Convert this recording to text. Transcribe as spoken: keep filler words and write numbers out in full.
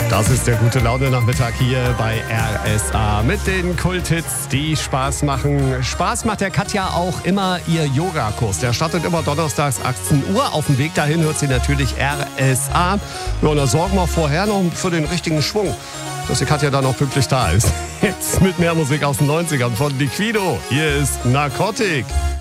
Das ist der gute Laune-Nachmittag hier bei R S A mit den Kulthits, die Spaß machen. Spaß macht der Katja auch immer ihr Yogakurs. Der startet immer donnerstags achtzehn Uhr. Auf dem Weg dahin hört sie natürlich R S A. Ja, und da sorgen wir vorher noch für den richtigen Schwung, dass die Katja dann auch pünktlich da ist. Jetzt mit mehr Musik aus den neunzigern von Liquido. Hier ist Narcotic.